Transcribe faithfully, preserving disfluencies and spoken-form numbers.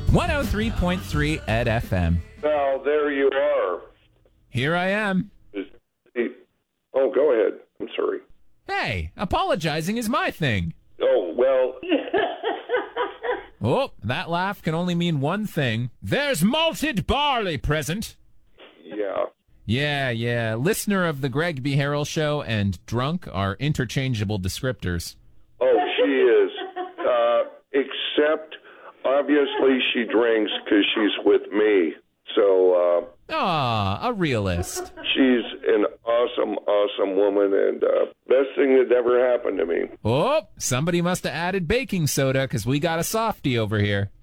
one oh three point three at F M. Now, there you are. Here I am. Oh, go ahead. I'm sorry. Hey, apologizing is my thing. Oh, well. Oh, that laugh can only mean one thing. There's malted barley present. Yeah. Yeah, yeah. Listener of the Greg B. Harrell Show and drunk are interchangeable descriptors. Oh, she is. Uh, except, obviously, she drinks because she's with me. So, uh... Ah, a realist. She's an awesome, awesome woman, and uh, best thing that ever happened to me. Oh, somebody must have added baking soda because we got a softie over here.